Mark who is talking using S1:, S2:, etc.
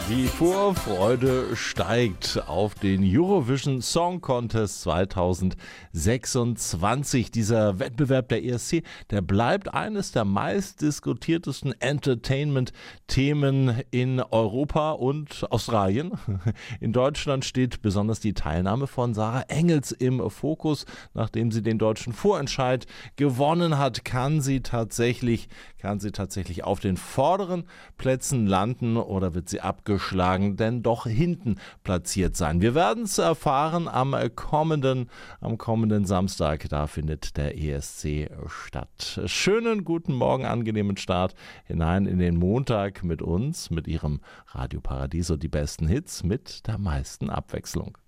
S1: Die Vorfreude steigt auf den Eurovision Song Contest 2026. Dieser Wettbewerb der ESC, der bleibt eines der meistdiskutiertesten Entertainment-Themen in Europa und Australien. In Deutschland steht besonders die Teilnahme von Sarah Engels im Fokus. Nachdem sie den deutschen Vorentscheid gewonnen hat, kann sie tatsächlich auf den vorderen Plätzen landen oder wird sie abgeschlagen, denn doch hinten platziert sein. Wir werden es erfahren am kommenden Samstag. Da findet der ESC statt. Schönen guten Morgen, angenehmen Start hinein in den Montag mit uns, mit Ihrem Radio Paradiso, die besten Hits mit der meisten Abwechslung.